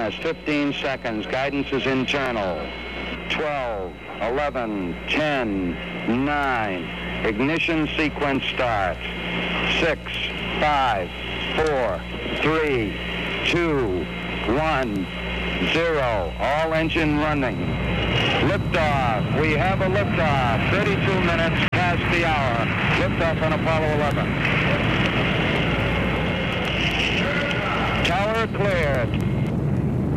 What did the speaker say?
has 15 seconds. Guidance is internal. 12, 11, 10, 9. Ignition sequence start. 6, 5, 4, 3, 2, 1, 0. All engine running. Liftoff. We have a liftoff. 32 minutes past the hour. Liftoff on Apollo 11. Tower cleared.